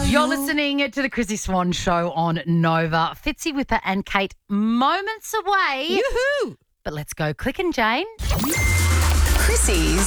You're listening to the Chrissy Swan Show on Nova. Fitzy Whipper and Kate moments away. Yoo-hoo! But let's go clicking, Jane. Chrissy's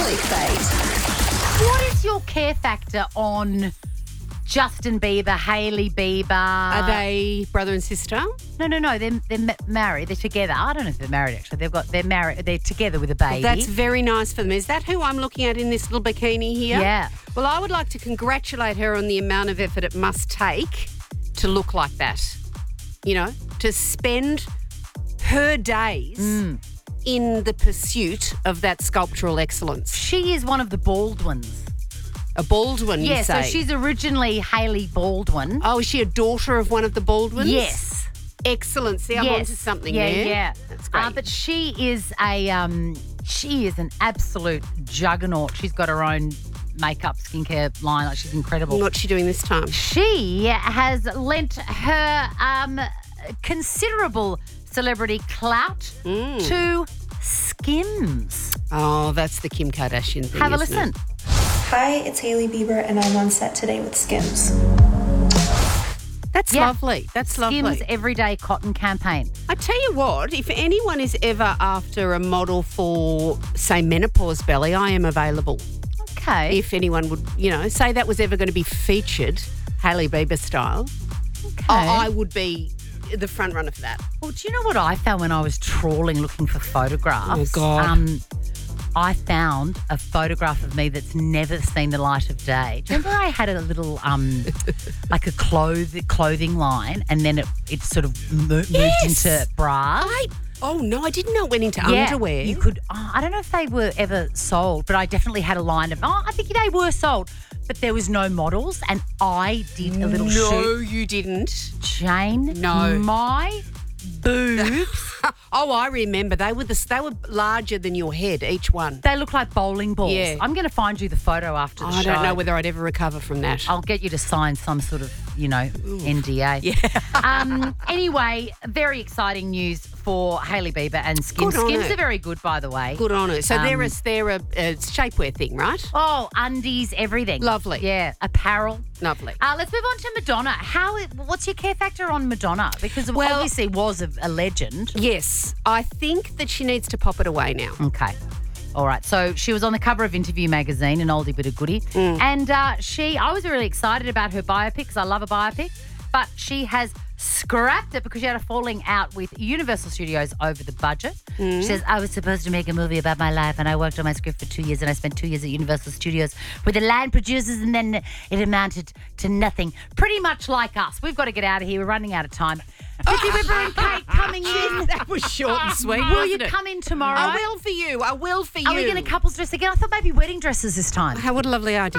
clickbait. What is your care factor on Justin Bieber, Hailey Bieber? Are they brother and sister? No. They're married. They're together. I don't know if they're married, actually. They're married. They're together with a baby. Well, that's very nice for them. Is that who I'm looking at in this little bikini here? Yeah. Well, I would like to congratulate her on the amount of effort it must take to look like that. You know, to spend her days in the pursuit of that sculptural excellence. She is one of the Baldwins. A Baldwin, you Yeah, say? so she's originally Hailey Baldwin. Oh, is she a daughter of one of the Baldwins? Yes. Excellent. See, I'm onto something there. Yeah. That's great. But she is an absolute juggernaut. She's got her own makeup, skincare line. Like, she's incredible. What's she doing this time? She has lent her considerable celebrity clout to Skims. Oh, that's the Kim Kardashian thing. Have a isn't listen. it? Hi, it's Hailey Bieber, and I'm on set today with Skims. That's Yeah. lovely. That's Skims lovely. Everyday Cotton Campaign. I tell you what, if anyone is ever after a model for, say, menopause belly, I am available. Okay. If anyone would, say that was ever going to be featured, Hailey Bieber style, Okay. I would be the front runner for that. Well, do you know what I found when I was trawling looking for photographs? Oh, God. I found a photograph of me that's never seen the light of day. Do you remember I had a little, like a clothing line, and then it sort of moved into bras? Oh, no, I didn't know it went into underwear. You could, I don't know if they were ever sold, but I definitely had a line of, I think they were sold, but there was no models, and I did a little shoot. No, you didn't. Jane, No. my boobs. Oh, I remember. They were larger than your head, each one. They look like bowling balls. Yeah. I'm going to find you the photo after the show. I don't know whether I'd ever recover from that. I'll get you to sign some sort of, NDA. Yeah. Anyway, very exciting news for Hailey Bieber and Skims. Good on Skims her. are very good, by the way. Good on her. So they're a shapewear thing, right? Oh, undies, everything. Lovely. Yeah, apparel. Lovely. Let's move on to Madonna. What's your care factor on Madonna? Because it Well- obviously was a legend. Yes, I think that she needs to pop it away now. Okay. All right. So she was on the cover of Interview magazine, an oldie but a goodie. And I was really excited about her biopic because I love a biopic, but she has scrapped it because she had a falling out with Universal Studios over the budget. She says, I was supposed to make a movie about my life, and I worked on my script for 2 years, and I spent 2 years at Universal Studios with the land producers, and then it amounted to nothing. Pretty much like us. We've got to get out of here. We're running out of time. Fitzy Whipper and Kate coming in. That was short and sweet, Will you wasn't it? come in tomorrow? I will for you. I will for you. Are we going to couples dress again? I thought maybe wedding dresses this time. What a lovely idea.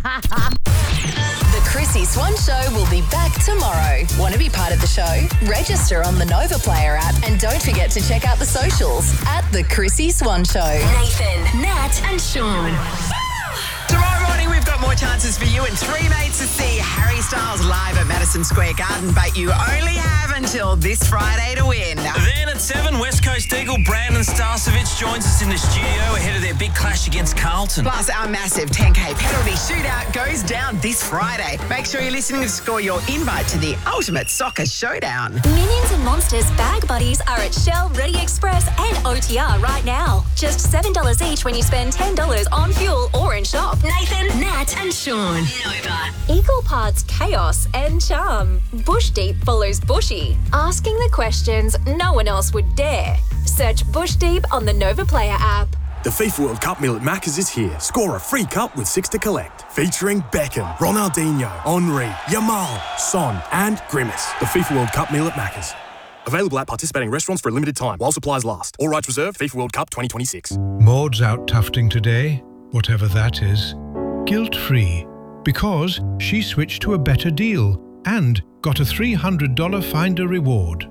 The Chrissy Swan Show will be back tomorrow. Want to be part of the show? Register on the Nova Player app and don't forget to check out the socials at The Chrissy Swan Show. Nathan, Nat and Sean. Tomorrow morning, we've got more chances for you and three mates to see Harry Styles live at Madison Square Garden, but you only have until this Friday to win. Then at 7, West Coast Eagle Brandon Starcevich joins us in the studio ahead of their big clash against Carlton. Plus, our massive 10K penalty shootout goes down this Friday. Make sure you're listening to score your invite to the Ultimate Soccer Showdown. Minions and Monsters bag buddies are at Shell, Ready Express and OTR right now. Just $7 each when you spend $10 on fuel or in shop. Nathan, Nat and Sean. Nova. Equal parts chaos and charm. Bush Deep follows Bushy, asking the questions no one else would dare. Search Bush Deep on the Nova Player app. The FIFA World Cup meal at Macca's is here. Score a free cup with 6 to collect. Featuring Beckham, Ronaldinho, Henry, Yamal, Son and Grimace. The FIFA World Cup meal at Macca's. Available at participating restaurants for a limited time while supplies last. All rights reserved. FIFA World Cup 2026. Maud's out tufting today, whatever that is, guilt-free, because she switched to a better deal and got a $300 Finder reward.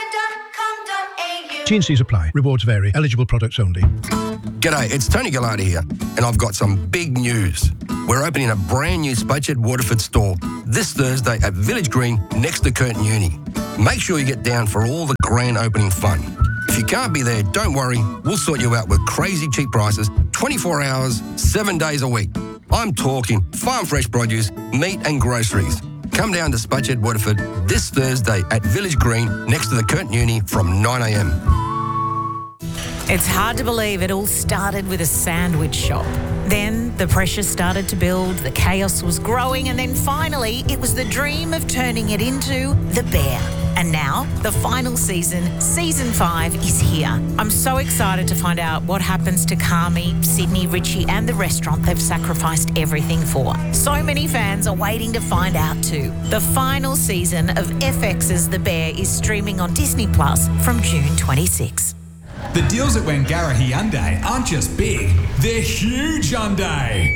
T&Cs apply. Rewards vary. Eligible products only. G'day, it's Tony Gallardi here, and I've got some big news. We're opening a brand new Spudshed Waterford store this Thursday at Village Green next to Curtin Uni. Make sure you get down for all the grand opening fun. If you can't be there, don't worry, we'll sort you out with crazy cheap prices, 24 hours, 7 days a week. I'm talking farm fresh produce, meat and groceries. Come down to Spudshed, Waterford this Thursday at Village Green next to the Curtin Uni from 9 a.m. It's hard to believe it all started with a sandwich shop. Then the pressure started to build, the chaos was growing, and then finally it was the dream of turning it into The Bear. And now, the final season, Season 5, is here. I'm so excited to find out what happens to Carmi, Sydney, Richie and the restaurant they've sacrificed everything for. So many fans are waiting to find out too. The final season of FX's The Bear is streaming on Disney Plus from June 26. The deals at Wangara Hyundai aren't just big, they're huge Hyundai.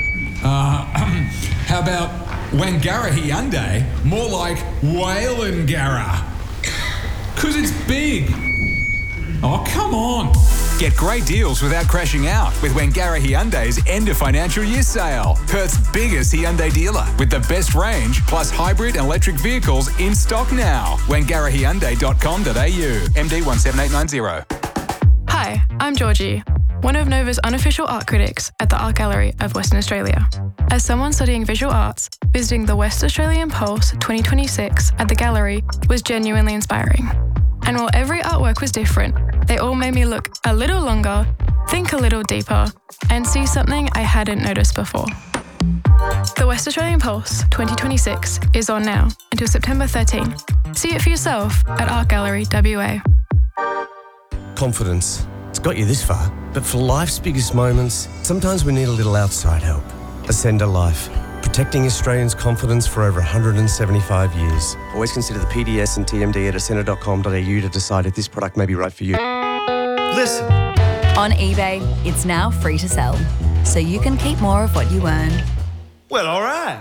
How about Wangara Hyundai? More like Whalengara. 'Cause it's big. Oh, come on. Get great deals without crashing out with Wangara Hyundai's end of financial year sale. Perth's biggest Hyundai dealer with the best range plus hybrid and electric vehicles in stock now. WangaraHyundai.com.au. MD 17890. Hi, I'm Georgie, one of Nova's unofficial art critics at the Art Gallery of Western Australia. As someone studying visual arts, visiting the West Australian Pulse 2026 at the gallery was genuinely inspiring. And while every artwork was different, they all made me look a little longer, think a little deeper, and see something I hadn't noticed before. The West Australian Pulse 2026 is on now until September 13. See it for yourself at Art Gallery WA. Confidence. It's got you this far, but for life's biggest moments, sometimes we need a little outside help. Ascender Life. Protecting Australians' confidence for over 175 years. Always consider the PDS and TMD at ascender.com.au to decide if this product may be right for you. Listen. On eBay, it's now free to sell, so you can keep more of what you earn. Well, all right.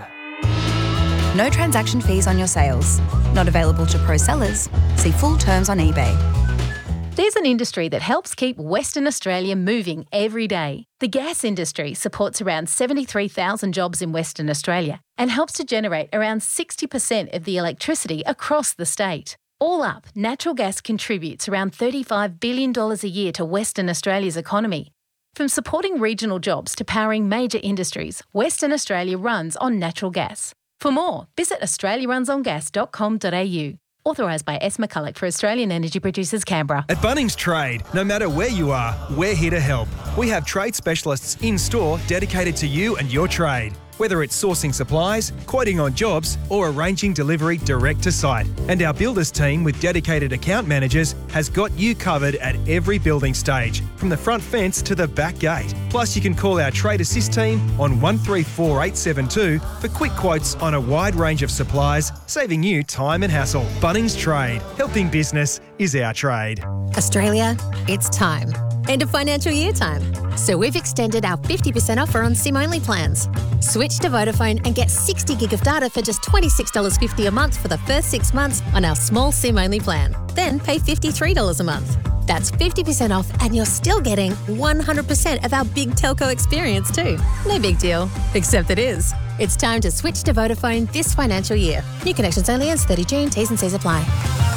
No transaction fees on your sales. Not available to pro sellers. See full terms on eBay. There's an industry that helps keep Western Australia moving every day. The gas industry supports around 73,000 jobs in Western Australia and helps to generate around 60% of the electricity across the state. All up, natural gas contributes around $35 billion a year to Western Australia's economy. From supporting regional jobs to powering major industries, Western Australia runs on natural gas. For more, visit australiarunsongas.com.au. Authorised by S. McCulloch for Australian Energy Producers, Canberra. At Bunnings Trade, no matter where you are, we're here to help. We have trade specialists in-store dedicated to you and your trade. Whether it's sourcing supplies, quoting on jobs, or arranging delivery direct to site. And our builders team with dedicated account managers has got you covered at every building stage, from the front fence to the back gate. Plus, you can call our Trade Assist team on 134872 for quick quotes on a wide range of supplies, saving you time and hassle. Bunnings Trade. Helping business is our trade. Australia, it's time. End of financial year time. So we've extended our 50% offer on SIM-only plans. Switch to Vodafone and get 60 gig of data for just $26.50 a month for the first 6 months on our small SIM-only plan. Then pay $53 a month. That's 50% off and you're still getting 100% of our big telco experience too. No big deal, except it is. It's time to switch to Vodafone this financial year. New connections only ends 30 June. T's and C's apply.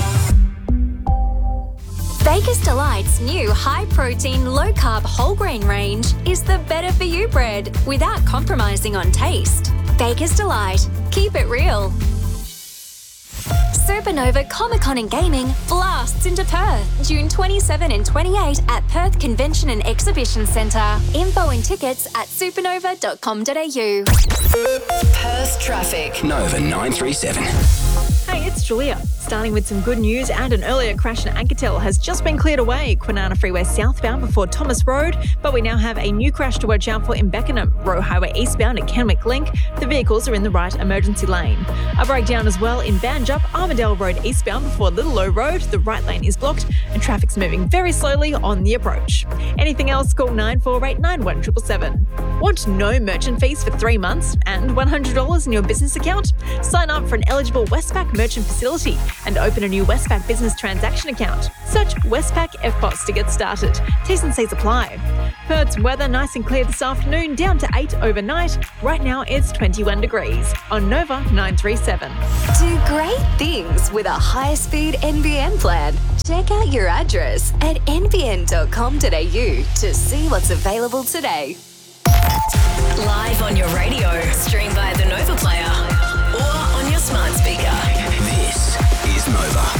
Baker's Delight's new high-protein, low-carb whole grain range is the better for you bread without compromising on taste. Baker's Delight. Keep it real. Supernova Comic-Con and Gaming blasts into Perth, June 27 and 28 at Perth Convention and Exhibition Centre. Info and tickets at supernova.com.au. Perth traffic. Nova 937. Hey, it's Julia. Starting with some good news, and an earlier crash in Anketel has just been cleared away. Kwinana Freeway southbound before Thomas Road, but we now have a new crash to watch out for in Beckenham. Roe Highway eastbound at Kenwick Link. The vehicles are in the right emergency lane. A breakdown as well in Banjup, Armadale Road eastbound before Little Low Road. The right lane is blocked and traffic's moving very slowly on the approach. Anything else, call 9489 1777. Want no merchant fees for 3 months and $100 in your business account? Sign up for an eligible Westpac merchant facility and open a new Westpac business transaction account. Search Westpac FBOTS to get started. T's and C's apply. Perth's weather nice and clear this afternoon, down to 8 overnight. Right now it's 21 degrees on Nova 937. Do great things with a high-speed NBN plan. Check out your address at nbn.com.au to see what's available today. Live on your radio. Stream via the Nova Player or on your smart speaker. This is Nova.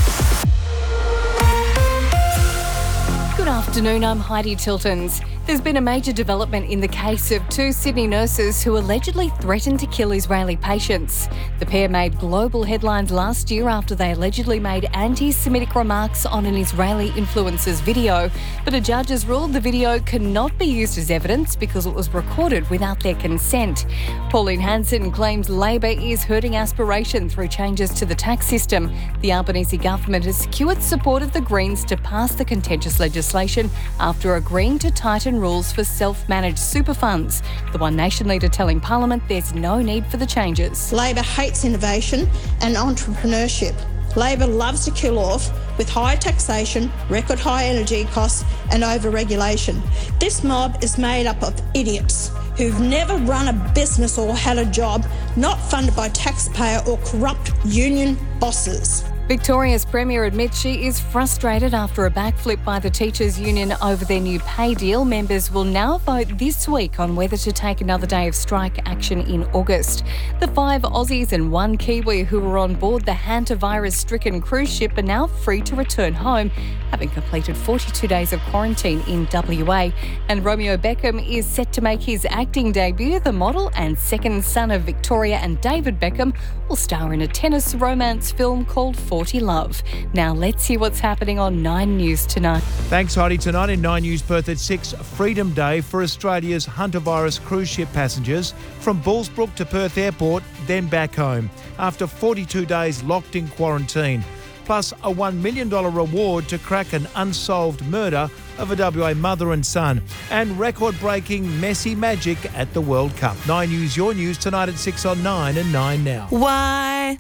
Good afternoon, I'm Heidi Tiltons. There's been a major development in the case of two Sydney nurses who allegedly threatened to kill Israeli patients. The pair made global headlines last year after they allegedly made anti-Semitic remarks on an Israeli influencer's video. But a judge has ruled the video cannot be used as evidence because it was recorded without their consent. Pauline Hanson claims Labor is hurting aspiration through changes to the tax system. The Albanese government has secured support of the Greens to pass the contentious legislation after agreeing to tighten rules for self-managed super funds. The One Nation leader telling Parliament there's no need for the changes. Labor hates innovation and entrepreneurship. Labor loves to kill off with high taxation, record high energy costs and over-regulation. This mob is made up of idiots who've never run a business or had a job, not funded by taxpayer or corrupt union bosses. Victoria's Premier admits she is frustrated after a backflip by the teachers' union over their new pay deal. Members will now vote this week on whether to take another day of strike action in August. The 5 Aussies and 1 Kiwi who were on board the hantavirus-stricken cruise ship are now free to return home, having completed 42 days of quarantine in WA. And Romeo Beckham is set to make his acting debut. The model and second son of Victoria and David Beckham will star in a tennis romance film called 40 Love. Now let's hear what's happening on 9 News tonight. Thanks, Heidi. Tonight in 9 News Perth at 6, Freedom Day for Australia's hantavirus cruise ship passengers from Bullsbrook to Perth Airport, then back home, after 42 days locked in quarantine. Plus a $1 million reward to crack an unsolved murder of a WA mother and son. And record-breaking Messi magic at the World Cup. 9 News, your news tonight at 6 on 9 and 9 now. Why?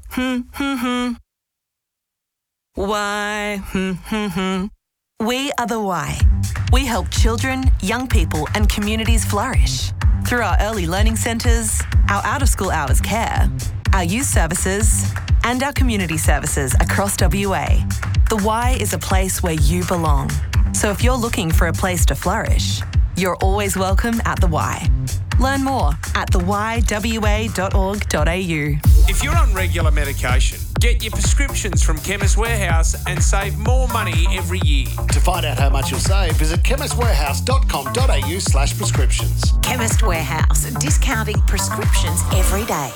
Why? We are the Why. We help children, young people and communities flourish through our early learning centres, our out-of-school hours care, our youth services and our community services across WA. The Y is a place where you belong. So if you're looking for a place to flourish, you're always welcome at The Y. Learn more at thewywa.org.au. If you're on regular medication, get your prescriptions from Chemist Warehouse and save more money every year. To find out how much you'll save, visit chemistwarehouse.com.au/prescriptions. Chemist Warehouse, discounting prescriptions every day.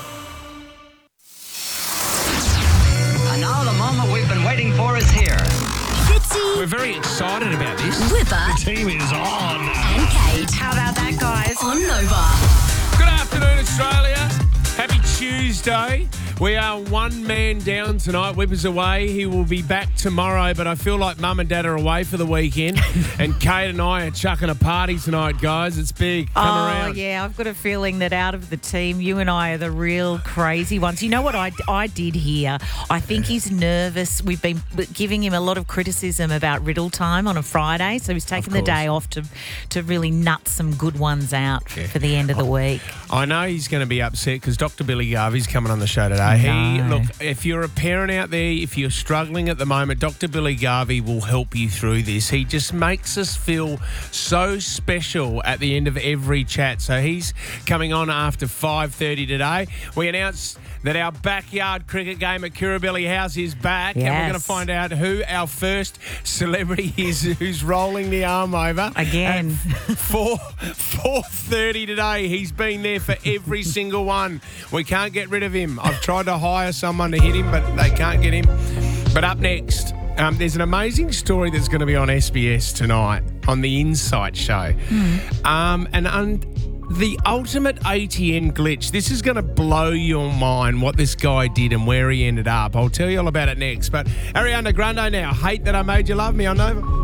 And now the moment we've been waiting for is here. Fitzy. We're very excited about this. Whipper. The team is on. And Kate. How about that, guys? On Nova. Good afternoon, Australia. Happy Tuesday. We are one man down tonight. Whipper's away. He will be back tomorrow, but I feel like Mum and Dad are away for the weekend. And Kate and I are chucking a party tonight, guys. It's big. Come around. Yeah, I've got a feeling that out of the team, you and I are the real crazy ones. You know what I did hear? I think he's nervous. We've been giving him a lot of criticism about Riddle Time on a Friday, so he's taken the day off to really nut some good ones out for the end of the week. I know he's going to be upset because Dr. Billy Garvey's coming on the show today. Look, if you're a parent out there, if you're struggling at the moment, Dr. Billy Garvey will help you through this. He just makes us feel so special at the end of every chat. So he's coming on after 5:30 today. We announced that our backyard cricket game at Kirribilli House is back. Yes. And we're going to find out who our first celebrity is who's rolling the arm over. Again. At 4:30 today. He's been there for every single one. We can't get rid of him. I've tried to hire someone to hit him, but they can't get him. But up next, there's an amazing story that's going to be on SBS tonight on the Insight Show. The ultimate ATN glitch. This is going to blow your mind, what this guy did and where he ended up. I'll tell you all about it next. But Ariana Grande now, Hate That I Made You Love Me on Nova.